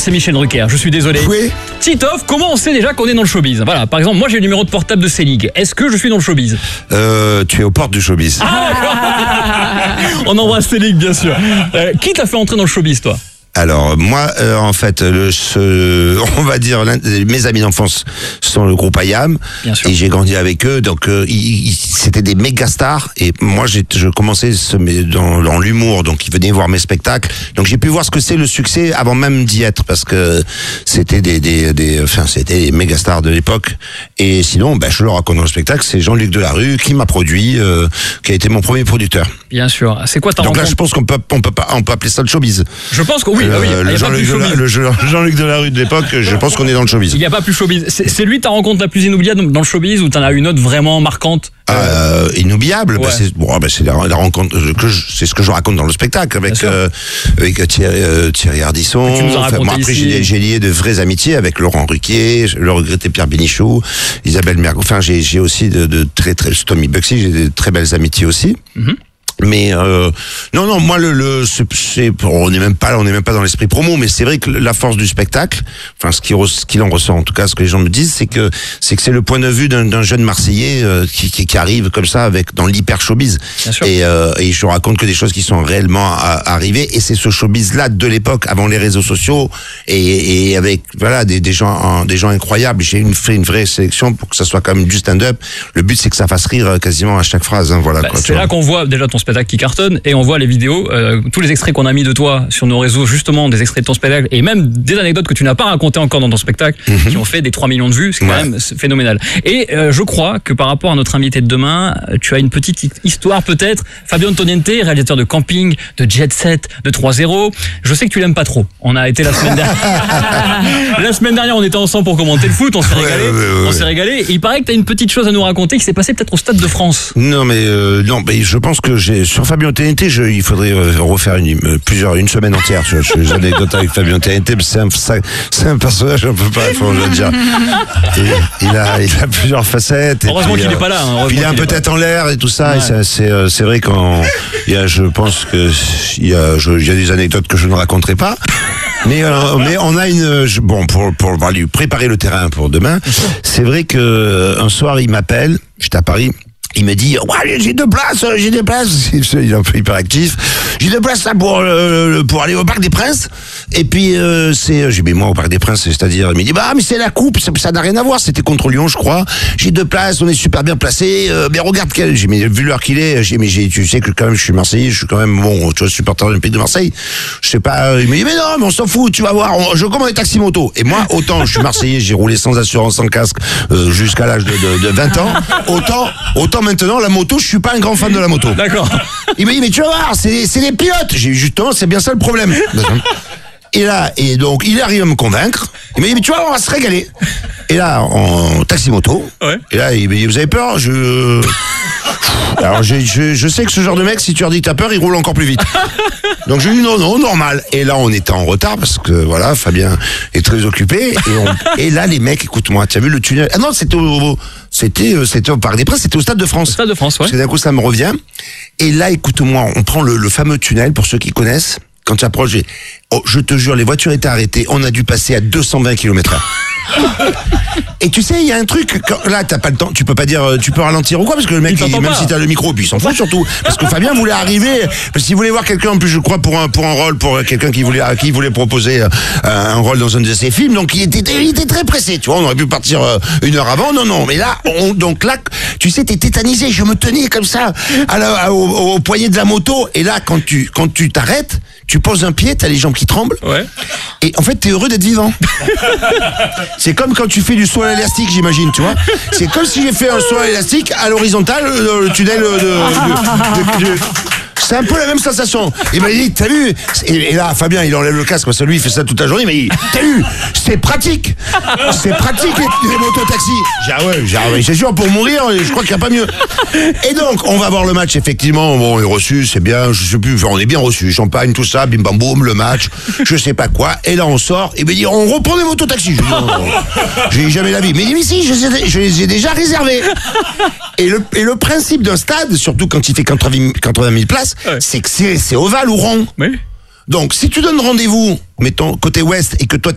c'est Michel Drucker, je suis désolé. Oui. Titoff, comment on sait déjà qu'on est dans le showbiz? Voilà, par exemple, moi j'ai le numéro de portable de Célig. Est-ce que je suis dans le showbiz? Tu es aux portes du showbiz. On embrasse Célig, bien sûr. Qui t'a fait entrer dans le showbiz, toi? Alors moi, en fait, on va dire, mes amis d'enfance sont le groupe IAM, et j'ai grandi avec eux, donc c'était des méga stars. Et moi, je commençais dans l'humour, donc ils venaient voir mes spectacles. Donc j'ai pu voir ce que c'est le succès avant même d'y être, parce que c'était c'était des méga stars de l'époque. Et sinon, je le raconte dans le spectacle, c'est Jean-Luc Delarue qui m'a produit, qui a été mon premier producteur. Bien sûr. C'est quoi ta rencontre? Donc là, je pense qu'on peut appeler ça le showbiz. Je pense que oui. Jean-Luc Delarue de l'époque, je pense qu'on est dans le showbiz. Il n'y a pas plus showbiz. C'est lui ta rencontre la plus inoubliable dans le showbiz, ou t'en as une autre vraiment marquante? Inoubliable, ouais. C'est la rencontre c'est ce que je raconte dans le spectacle avec Thierry Ardisson. Tu nous as raconté après ici. j'ai lié de vraies amitiés avec Laurent Ruquier, le regretté Pierre Bénichou, Isabelle Mergo. Enfin, j'ai aussi de très Tommy Bugsy, j'ai de très belles amitiés aussi. Mm-hmm. Mais non, moi on n'est même pas dans l'esprit promo, mais c'est vrai que la force du spectacle, enfin ce qu'il en ressort, en tout cas ce que les gens me disent, c'est que c'est le point de vue d'un jeune Marseillais qui arrive comme ça dans l'hyper showbiz. Et je raconte que des choses qui sont réellement arrivées, et c'est ce showbiz là de l'époque, avant les réseaux sociaux, et avec des gens incroyables. J'ai fait une vraie sélection pour que ça soit quand même du stand-up. Le but c'est que ça fasse rire quasiment à chaque phrase. Hein, voilà. C'est là qu'on voit déjà ton spectacle qui cartonne, et on voit les vidéos, tous les extraits qu'on a mis de toi sur nos réseaux, justement des extraits de ton spectacle, et même des anecdotes que tu n'as pas racontées encore dans ton spectacle, qui ont fait des 3 millions de vues. C'est quand même phénoménal. Et je crois que par rapport à notre invité de demain, tu as une petite histoire peut-être. Fabio Antoniente, réalisateur de Camping, de Jet Set, de 3-0. Je sais que tu l'aimes pas trop. On a été la semaine dernière. La semaine dernière, on était ensemble pour commenter le foot, on s'est régalé. On s'est régalé. Et il paraît que tu as une petite chose à nous raconter qui s'est passée peut-être au Stade de France. Non, mais je pense que sur Fabio Antoniente, il faudrait refaire une semaine entière. J'ai anecdotes avec Fabio Antoniente, c'est un personnage un peu pas, faut le dire. Il a plusieurs facettes. Heureusement qu'il n'est pas là. Il est un peu tête en l'air et tout ça. Ouais. Et c'est vrai je pense que il y a des anecdotes que je ne raconterai pas. Mais on a pour lui préparer le terrain pour demain. C'est vrai que un soir il m'appelle, j'étais à Paris. Il me dit, j'ai des places. Il est un peu hyperactif. J'ai des places là pour aller au Parc des Princes. Et puis, j'ai dit, mais moi, au Parc des Princes, c'est-à-dire, il me dit, mais c'est la coupe, ça n'a rien à voir, c'était contre Lyon, je crois. J'ai 2 places, on est super bien placés, mais regarde j'ai dit, mais vu l'heure qu'il est, tu sais que quand même, je suis Marseillais, je suis quand même, tu vois, supporter olympique de Marseille. Je sais pas, il me dit, mais non, mais on s'en fout, tu vas voir, je commande des taxis moto. Et moi, autant je suis Marseillais, j'ai roulé sans assurance, sans casque, jusqu'à l'âge de 20 ans, autant maintenant, la moto, je suis pas un grand fan de la moto. D'accord. Il m'a dit, mais tu vas voir, c'est les pilotes. J'ai dit, justement, c'est bien ça le problème. Et donc, il arrive à me convaincre. Il m'a dit, mais tu vois, on va se régaler. Et là, en taxi-moto. Ouais. Et là, il m'a dit, vous avez peur? Alors, je sais que ce genre de mec, si tu leur dis que t'as peur, il roule encore plus vite. Donc, je lui ai dit, non, normal. Et là, on était en retard parce que, Fabien est très occupé. Et là, les mecs, écoute-moi, tu as vu le tunnel? Ah non, c'était au Parc des Princes, c'était au Stade de France. Au Stade de France, ouais. Parce que d'un coup, ça me revient. Et là, écoute-moi, on prend le fameux tunnel, pour ceux qui connaissent. Quand tu approches, je te jure, les voitures étaient arrêtées. On a dû passer à 220 km/h. Et tu sais, il y a un truc, là, t'as pas le temps, tu peux pas dire, tu peux ralentir ou quoi, parce que le mec, même si t'as le micro, puis il s'en fout surtout. Parce que Fabien voulait arriver, parce qu'il voulait voir quelqu'un, en plus, je crois, pour un rôle, pour quelqu'un qui voulait proposer un rôle dans un de ses films. Donc, il était très pressé, tu vois, on aurait pu partir 1 heure avant. Non. Mais là, tu sais, t'es tétanisé. Je me tenais comme ça, au poignet de la moto. Et là, quand tu t'arrêtes, tu poses un pied, t'as les jambes qui tremblent. Ouais. Et en fait, t'es heureux d'être vivant. C'est comme quand tu fais du saut à l'élastique, j'imagine, tu vois. C'est comme si j'ai fait un saut à l'élastique à l'horizontale, le tunnel c'est un peu la même sensation. Il m'a dit, t'as vu? Et là, Fabien, il enlève le casque, parce que lui, il fait ça toute la journée, mais t'as vu? C'est pratique. C'est pratique, les mototaxis. J'ai ouais, c'est sûr, pour mourir, je crois qu'il n'y a pas mieux. Et donc, on va voir le match, effectivement. Bon, on est reçu, c'est bien, je sais plus, enfin, on est bien reçu. Champagne, tout ça, bim bam boum, le match, je sais pas quoi. Et là, on sort, et il me dit, on reprend les mototaxis. Je dis, jamais la vie. Mais il dit, mais si, je les ai déjà réservés. Et le principe d'un stade, surtout quand il fait 80 000 places, ouais, c'est que c'est ovale ou rond. Oui. Donc, si tu donnes rendez-vous, mettons, côté ouest, et que toi,